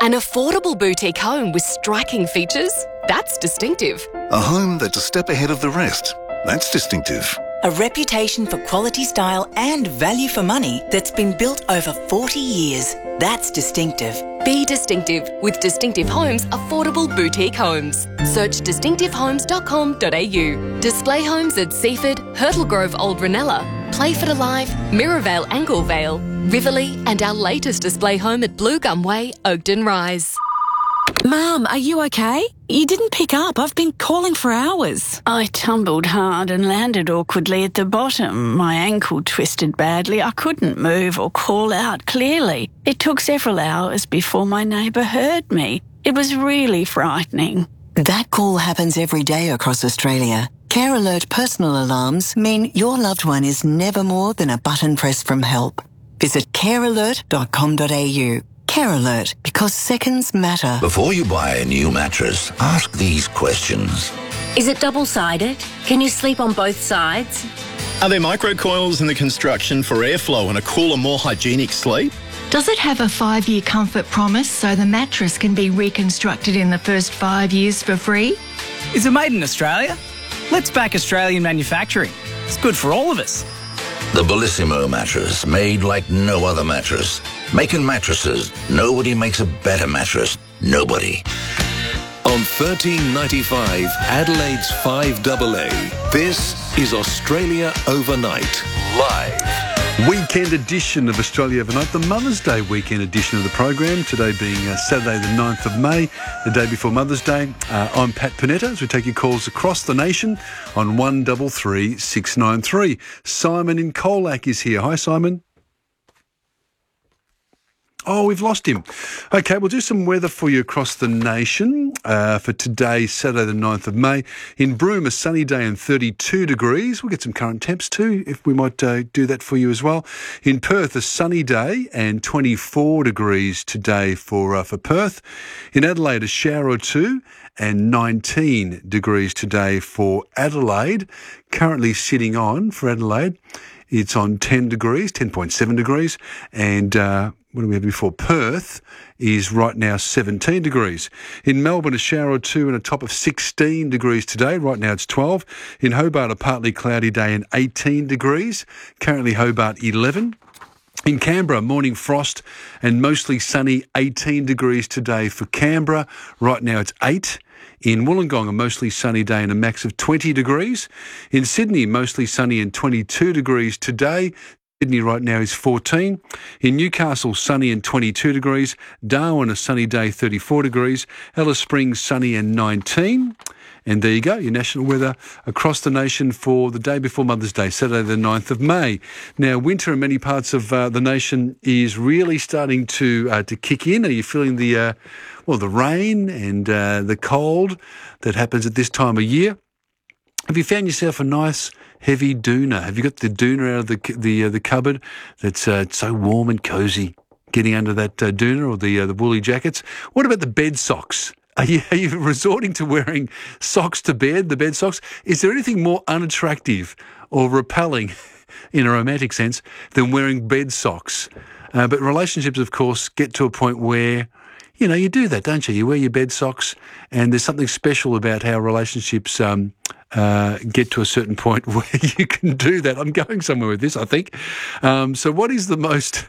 An affordable boutique home with striking features? That's distinctive. A home that's a step ahead of the rest? That's distinctive. A reputation for quality style and value for money that's been built over 40 years. That's distinctive. Be distinctive with Distinctive Homes Affordable Boutique Homes. Search distinctivehomes.com.au. Display homes at Seaford, Hurtle Grove Old Ranella, Playford Alive, Mirrorvale Anglevale, Riverlea, and our latest display home at Blue Gum Way, Oakden Rise. Mum, are you okay? You didn't pick up. I've been calling for hours. I tumbled hard and landed awkwardly at the bottom. My ankle twisted badly. I couldn't move or call out clearly. It took several hours before my neighbour heard me. It was really frightening. That call happens every day across Australia. Care Alert personal alarms mean your loved one is never more than a button press from help. Visit carealert.com.au. Care Alert, because seconds matter. Before you buy a new mattress, ask these questions. Is it double-sided? Can you sleep on both sides? Are there microcoils in the construction for airflow and a cooler, more hygienic sleep? Does it have a 5-year comfort promise so the mattress can be reconstructed in the first 5 years for free? Is it made in Australia? Let's back Australian manufacturing. It's good for all of us. The Bellissimo mattress, made like no other mattress. Making mattresses, nobody makes a better mattress. Nobody. On 1395, Adelaide's 5AA, this is Australia Overnight, live. Weekend edition of Australia Overnight, the Mother's Day weekend edition of the program, today being Saturday the 9th of May, the day before Mother's Day. I'm Pat Panetta as we take your calls across the nation on 133 693. Simon in Colac is here. Hi, Simon. Oh, we've lost him. Okay, we'll do some weather for you across the nation for today, Saturday the 9th of May. In Broome, a sunny day and 32 degrees. We'll get some current temps too, if we might do that for you as well. In Perth, a sunny day and 24 degrees today for Perth. In Adelaide, a shower or two and 19 degrees today for Adelaide. Currently sitting on, for Adelaide, it's on 10 degrees, 10.7 degrees, and what do we have before? Perth is right now 17 degrees. In Melbourne, a shower or two and a top of 16 degrees today. Right now it's 12. In Hobart, a partly cloudy day and 18 degrees. Currently Hobart 11. In Canberra, morning frost and mostly sunny, 18 degrees today for Canberra. Right now it's 8. In Wollongong, a mostly sunny day and a max of 20 degrees. In Sydney, mostly sunny and 22 degrees today. Sydney right now is 14. In Newcastle, sunny and 22 degrees. Darwin, a sunny day, 34 degrees. Alice Springs, sunny and 19. And there you go, your national weather across the nation for the day before Mother's Day, Saturday the 9th of May. Now, winter in many parts of the nation is really starting to kick in. Are you feeling the rain and the cold that happens at this time of year? Have you found yourself a nice heavy doona? Have you got the doona out of the cupboard that's so warm and cosy, getting under that doona or the woolly jackets? What about the bed socks? Are you resorting to wearing socks to bed, the bed socks? Is there anything more unattractive or repelling in a romantic sense than wearing bed socks? But relationships, of course, get to a point where you do that, don't you? You wear your bed socks, and there's something special about how relationships get to a certain point where you can do that. I'm going somewhere with this, I think. So what is the most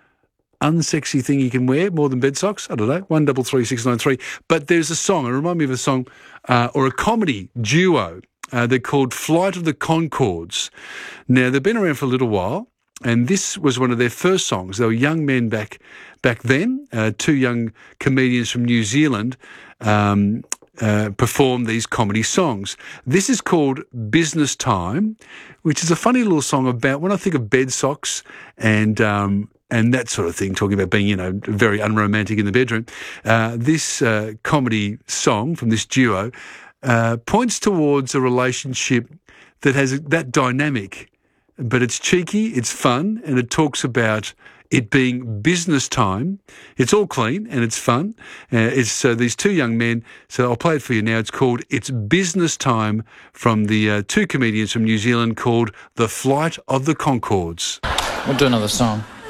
unsexy thing you can wear more than bed socks? I don't know, 133 693. But there's a song, it reminds me of a song or a comedy duo. They're called Flight of the Conchords. Now, they've been around for a little while, and this was one of their first songs. They were young men back then, two young comedians from New Zealand performed these comedy songs. This is called Business Time, which is a funny little song about, when I think of bed socks and that sort of thing, talking about being, very unromantic in the bedroom, this comedy song from this duo points towards a relationship that has that dynamic, but it's cheeky, it's fun, and it talks about it being business time. It's all clean and it's fun. It's these two young men. So I'll play it for you now. It's called It's Business Time from the two comedians from New Zealand called The Flight of the Conchords. We'll do another song.